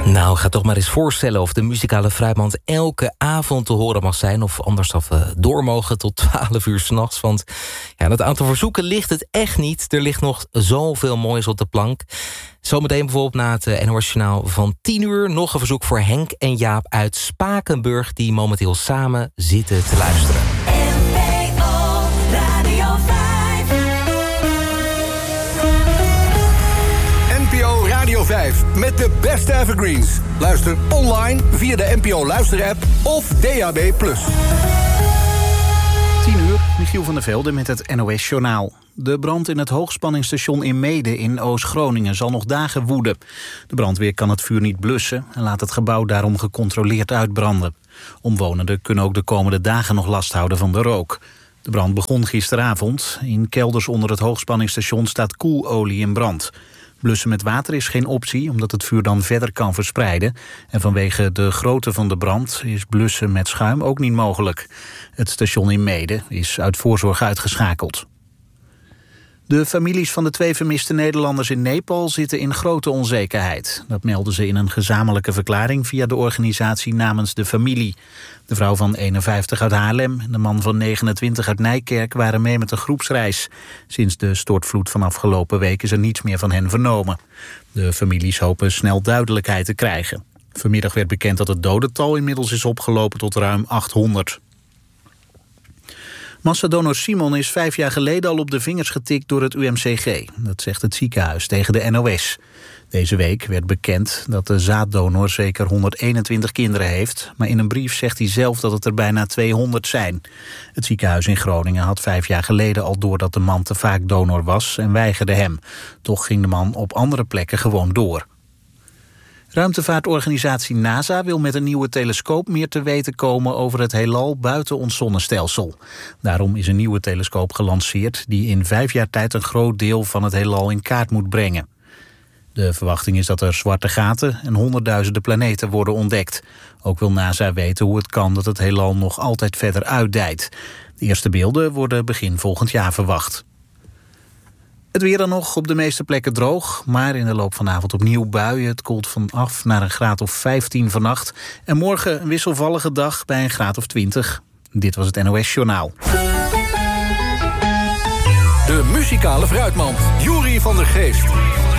Nou, ga toch maar eens voorstellen of de muzikale fruitmand elke avond te horen mag zijn, of anders dat we door mogen tot 12 uur 's nachts. Want ja, dat aantal verzoeken ligt het echt niet. Er ligt nog zoveel moois op de plank. Zometeen bijvoorbeeld na het NOS-journaal van 10 uur... nog een verzoek voor Henk en Jaap uit Spakenburg... die momenteel samen zitten te luisteren. NPO Radio 5. NPO Radio 5 met de beste evergreens. Luister online via de NPO Luister-app of DAB+. 10 uur, Michiel van der Velde met het NOS-journaal. De brand in het hoogspanningsstation in Meeden in Oost-Groningen zal nog dagen woeden. De brandweer kan het vuur niet blussen en laat het gebouw daarom gecontroleerd uitbranden. Omwonenden kunnen ook de komende dagen nog last houden van de rook. De brand begon gisteravond. In kelders onder het hoogspanningsstation staat koelolie in brand. Blussen met water is geen optie, omdat het vuur dan verder kan verspreiden. En vanwege de grootte van de brand is blussen met schuim ook niet mogelijk. Het station in Meeden is uit voorzorg uitgeschakeld. De families van de 2 vermiste Nederlanders in Nepal zitten in grote onzekerheid. Dat melden ze in een gezamenlijke verklaring via de organisatie Namens de Familie. De vrouw van 51 uit Haarlem en de man van 29 uit Nijkerk waren mee met een groepsreis. Sinds de stortvloed van afgelopen week is er niets meer van hen vernomen. De families hopen snel duidelijkheid te krijgen. Vanmiddag werd bekend dat het dodental inmiddels is opgelopen tot ruim 800. Massadonor Simon is 5 jaar geleden al op de vingers getikt door het UMCG. Dat zegt het ziekenhuis tegen de NOS. Deze week werd bekend dat de zaaddonor zeker 121 kinderen heeft. Maar in een brief zegt hij zelf dat het er bijna 200 zijn. Het ziekenhuis in Groningen had 5 jaar geleden al door dat de man te vaak donor was en weigerde hem. Toch ging de man op andere plekken gewoon door. Ruimtevaartorganisatie NASA wil met een nieuwe telescoop meer te weten komen over het heelal buiten ons zonnestelsel. Daarom is een nieuwe telescoop gelanceerd die in 5 jaar tijd een groot deel van het heelal in kaart moet brengen. De verwachting is dat er zwarte gaten en honderdduizenden planeten worden ontdekt. Ook wil NASA weten hoe het kan dat het heelal nog altijd verder uitdijt. De eerste beelden worden begin volgend jaar verwacht. Het weer dan nog, op de meeste plekken droog, maar in de loop van de avond opnieuw buien. Het koelt vanaf naar een graad of 15 vannacht. En morgen een wisselvallige dag bij een graad of 20. Dit was het NOS-journaal. De muzikale fruitmand, Joeri van der Geest.